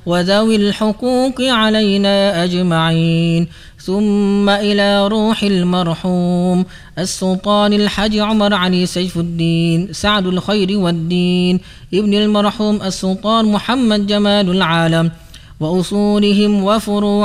وذوي الحقوق علينا أجمعين. ثم إلى روح المرحوم السلطان الحاج عمر علي سيف الدين سعد الخير والدين ابن المرحوم السلطان محمد جمال العالم وأصولهم وفروعهم